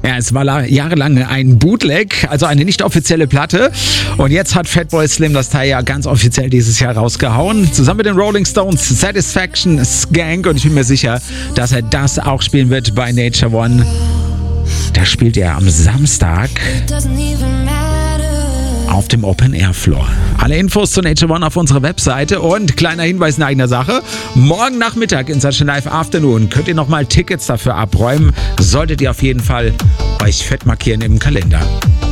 Ja, es war jahrelang ein Bootleg, also eine nicht offizielle Platte. Und jetzt hat Fatboy Slim das Teil ja ganz offiziell dieses Jahr rausgehauen. Zusammen mit den Rolling Stones, Satisfaction, Skank. Und ich bin mir sicher, dass er das auch spielen wird bei Nature One. Da spielt er am Samstag auf dem Open Air Floor. Alle Infos zu Nature One auf unserer Webseite und kleiner Hinweis in eigener Sache. Morgen Nachmittag in Session Live Afternoon könnt ihr nochmal Tickets dafür abräumen. Solltet ihr auf jeden Fall euch fett markieren im Kalender.